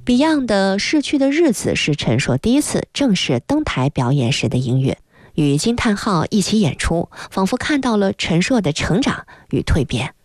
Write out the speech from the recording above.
Beyond 的《逝去的日子》是陈硕第一次正式登台表演时的音乐，与惊叹号一起演出，仿佛看到了陈硕的成长与蜕变。